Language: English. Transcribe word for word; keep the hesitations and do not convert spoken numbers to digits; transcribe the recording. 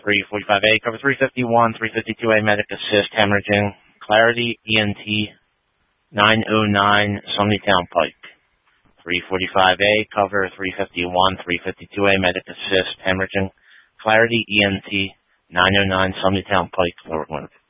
three forty-five A, cover three fifty-one, three fifty-two A, medic assist, hemorrhaging. Clarity, E N T, nine oh nine, Sunnytown Pike. three forty-five A, cover three fifty-one, three fifty-two A, medic assist, hemorrhaging. Clarity, E N T, nine oh nine, Sunnytown Pike, Lower Gwinnett.